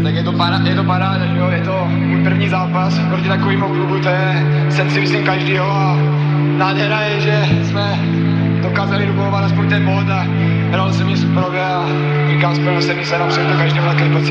Tak je to paráda, že jo, je to můj první zápas proti takovému klubu, to je sen si myslím každýho a nádhera je, že jsme dokázali dobovat aspoň ten bod a hrál jsem mi superově a říkám, spojeno se mi se nám to každému takový pocit.